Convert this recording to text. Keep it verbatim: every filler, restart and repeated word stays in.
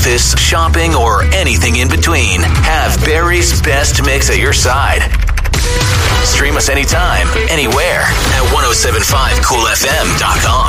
office, shopping, or anything in between, have Barry's best mix at your side. Stream us anytime, anywhere at ten seventy-five cool f m dot com.